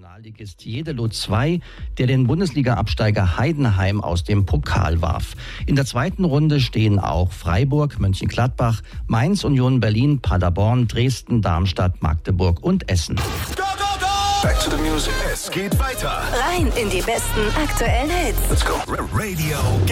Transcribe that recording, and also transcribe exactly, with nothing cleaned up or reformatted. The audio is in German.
Regionalligist Jedelo zwei, der den Bundesliga-Absteiger Heidenheim aus dem Pokal warf. In der zweiten Runde stehen auch Freiburg, Mönchengladbach, Mainz, Union Berlin, Paderborn, Dresden, Darmstadt, Magdeburg und Essen. Go, go, go! Back to the music. Es geht weiter. Rein in die besten aktuellen Hits. Let's go. Radio